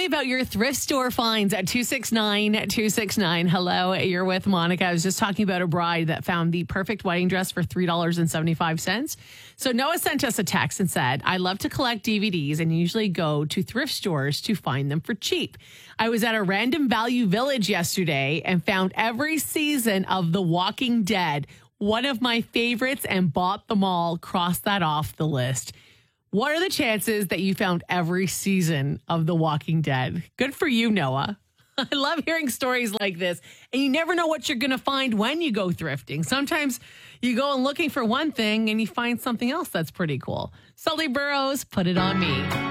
me about your thrift store finds at 269-269. Hello, you're with Monica. I was just talking about a bride that found the perfect wedding dress for $3.75. So Noah sent us a text and said, I love to collect DVDs and usually go to thrift stores to find them for cheap. I was at a Random Value Village yesterday and found every season of The Walking Dead, one of my favorites, and bought them all. Cross that off the list. What are the chances that you found every season of The Walking Dead? Good for you, Noah. I love hearing stories like this. And you never know what you're going to find when you go thrifting. Sometimes you go and looking for one thing and you find something else that's pretty cool. Sully Burrows, Put It On Me.